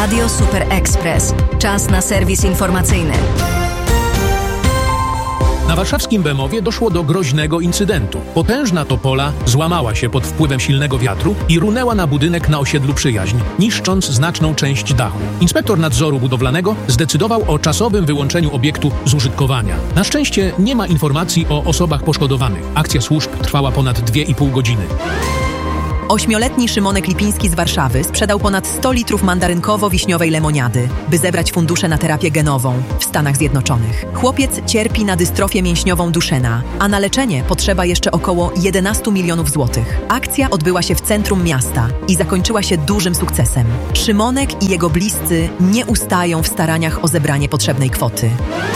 Radio Super Express. Czas na serwis informacyjny. Na warszawskim Bemowie doszło do groźnego incydentu. Potężna topola złamała się pod wpływem silnego wiatru i runęła na budynek na osiedlu Przyjaźń, niszcząc znaczną część dachu. Inspektor nadzoru budowlanego zdecydował o czasowym wyłączeniu obiektu z użytkowania. Na szczęście nie ma informacji o osobach poszkodowanych. Akcja służb trwała ponad 2,5 godziny. 8-letni Szymonek Lipiński z Warszawy sprzedał ponad 100 litrów mandarynkowo-wiśniowej lemoniady, by zebrać fundusze na terapię genową w Stanach Zjednoczonych. Chłopiec cierpi na dystrofię mięśniową Duchenne, a na leczenie potrzeba jeszcze około 11 milionów złotych. Akcja odbyła się w centrum miasta i zakończyła się dużym sukcesem. Szymonek i jego bliscy nie ustają w staraniach o zebranie potrzebnej kwoty.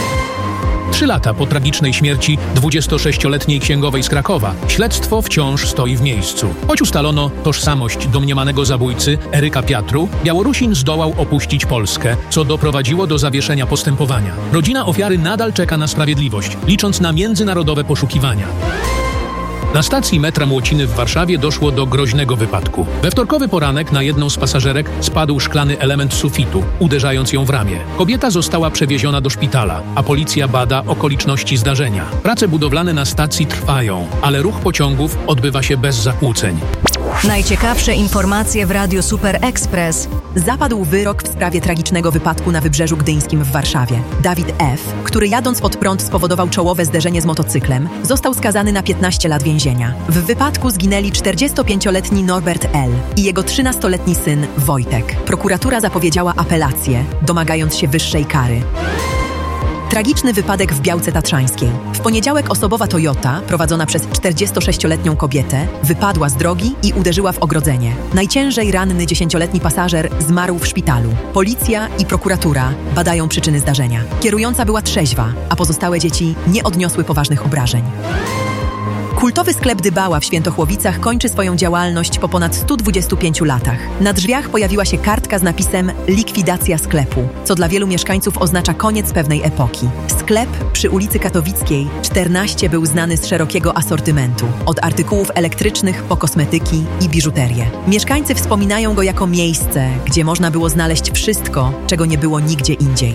3 lata po tragicznej śmierci 26-letniej księgowej z Krakowa śledztwo wciąż stoi w miejscu. Choć ustalono tożsamość domniemanego zabójcy Eryka Piatru, Białorusin zdołał opuścić Polskę, co doprowadziło do zawieszenia postępowania. Rodzina ofiary nadal czeka na sprawiedliwość, licząc na międzynarodowe poszukiwania. Na stacji metra Młociny w Warszawie doszło do groźnego wypadku. We wtorkowy poranek na jedną z pasażerek spadł szklany element sufitu, uderzając ją w ramię. Kobieta została przewieziona do szpitala, a policja bada okoliczności zdarzenia. Prace budowlane na stacji trwają, ale ruch pociągów odbywa się bez zakłóceń. Najciekawsze informacje w Radio Super Express. Zapadł wyrok w sprawie tragicznego wypadku na Wybrzeżu Gdyńskim w Warszawie. Dawid F., który jadąc pod prąd spowodował czołowe zderzenie z motocyklem, został skazany na 15 lat więzienia. W wypadku zginęli 45-letni Norbert L. i jego 13-letni syn Wojtek. Prokuratura zapowiedziała apelację, domagając się wyższej kary. Tragiczny wypadek w Białce Tatrzańskiej. W poniedziałek osobowa Toyota, prowadzona przez 46-letnią kobietę, wypadła z drogi i uderzyła w ogrodzenie. Najciężej ranny 10-letni pasażer zmarł w szpitalu. Policja i prokuratura badają przyczyny zdarzenia. Kierująca była trzeźwa, a pozostałe dzieci nie odniosły poważnych obrażeń. Kultowy sklep Dybała w Świętochłowicach kończy swoją działalność po ponad 125 latach. Na drzwiach pojawiła się kartka z napisem „Likwidacja sklepu”, co dla wielu mieszkańców oznacza koniec pewnej epoki. Sklep przy ulicy Katowickiej 14 był znany z szerokiego asortymentu, od artykułów elektrycznych po kosmetyki i biżuterię. Mieszkańcy wspominają go jako miejsce, gdzie można było znaleźć wszystko, czego nie było nigdzie indziej.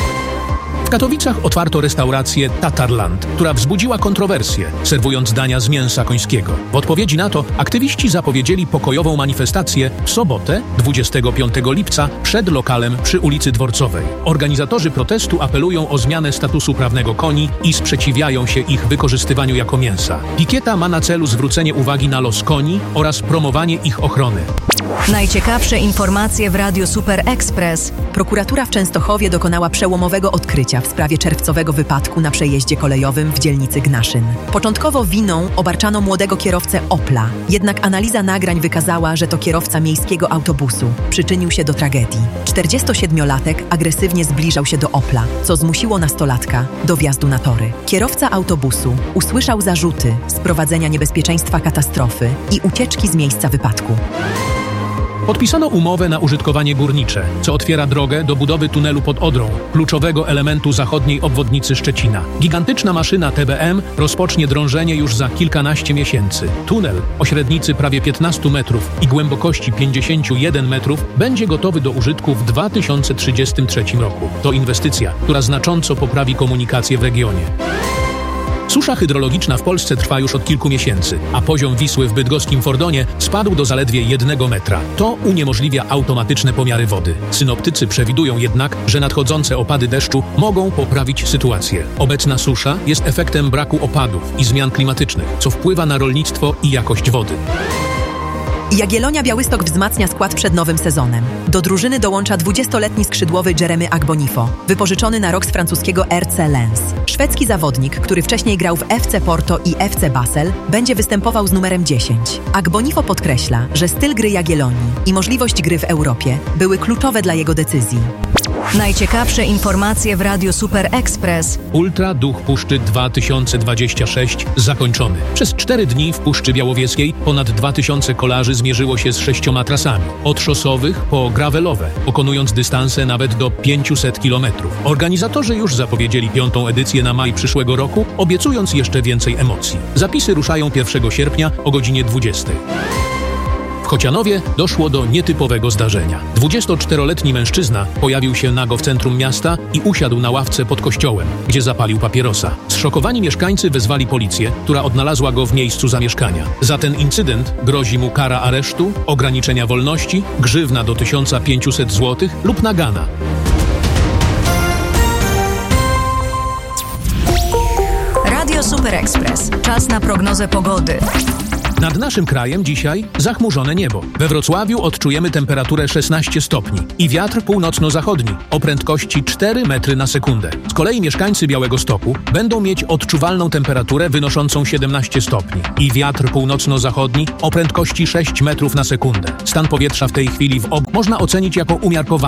W Katowicach otwarto restaurację Tatarland, która wzbudziła kontrowersje, serwując dania z mięsa końskiego. W odpowiedzi na to aktywiści zapowiedzieli pokojową manifestację w sobotę, 25 lipca, przed lokalem przy ulicy Dworcowej. Organizatorzy protestu apelują o zmianę statusu prawnego koni i sprzeciwiają się ich wykorzystywaniu jako mięsa. Pikieta ma na celu zwrócenie uwagi na los koni oraz promowanie ich ochrony. Najciekawsze informacje w Radio Super Express. Prokuratura w Częstochowie dokonała przełomowego odkrycia w sprawie czerwcowego wypadku na przejeździe kolejowym w dzielnicy Gnaszyn. Początkowo winą obarczano młodego kierowcę Opla, jednak analiza nagrań wykazała, że to kierowca miejskiego autobusu przyczynił się do tragedii. 47-latek agresywnie zbliżał się do Opla, co zmusiło nastolatka do wjazdu na tory. Kierowca autobusu usłyszał zarzuty sprowadzenia niebezpieczeństwa katastrofy i ucieczki z miejsca wypadku. Podpisano umowę na użytkowanie górnicze, co otwiera drogę do budowy tunelu pod Odrą, kluczowego elementu zachodniej obwodnicy Szczecina. Gigantyczna maszyna TBM rozpocznie drążenie już za kilkanaście miesięcy. Tunel o średnicy prawie 15 metrów i głębokości 51 metrów będzie gotowy do użytku w 2033 roku. To inwestycja, która znacząco poprawi komunikację w regionie. Susza hydrologiczna w Polsce trwa już od kilku miesięcy, a poziom Wisły w bydgoskim Fordonie spadł do zaledwie 1 metra. To uniemożliwia automatyczne pomiary wody. Synoptycy przewidują jednak, że nadchodzące opady deszczu mogą poprawić sytuację. Obecna susza jest efektem braku opadów i zmian klimatycznych, co wpływa na rolnictwo i jakość wody. Jagiellonia Białystok wzmacnia skład przed nowym sezonem. Do drużyny dołącza 20-letni skrzydłowy Jeremy Agbonifo, wypożyczony na rok z francuskiego RC Lens. Szwedzki zawodnik, który wcześniej grał w FC Porto i FC Basel, będzie występował z numerem 10. Agbonifo podkreśla, że styl gry Jagiellonii i możliwość gry w Europie były kluczowe dla jego decyzji. Najciekawsze informacje w Radio Super Express. Ultra Duch Puszczy 2026 zakończony. Przez 4 dni w Puszczy Białowieskiej ponad 2000 kolarzy zmierzyło się z 6 trasami. Od szosowych po gravelowe, pokonując dystanse nawet do 500 km. Organizatorzy już zapowiedzieli 5. edycję na maj przyszłego roku, obiecując jeszcze więcej emocji. Zapisy ruszają 1 sierpnia o godzinie 20. W Chocianowie doszło do nietypowego zdarzenia. 24-letni mężczyzna pojawił się nago w centrum miasta i usiadł na ławce pod kościołem, gdzie zapalił papierosa. Zszokowani mieszkańcy wezwali policję, która odnalazła go w miejscu zamieszkania. Za ten incydent grozi mu kara aresztu, ograniczenia wolności, grzywna do 1500 zł lub nagana. Radio Super Express. Czas na prognozę pogody. Nad naszym krajem dzisiaj zachmurzone niebo. We Wrocławiu odczujemy temperaturę 16 stopni i wiatr północno-zachodni o prędkości 4 metry na sekundę. Z kolei mieszkańcy Białegostoku będą mieć odczuwalną temperaturę wynoszącą 17 stopni i wiatr północno-zachodni o prędkości 6 metrów na sekundę. Stan powietrza w tej chwili można ocenić jako umiarkowany.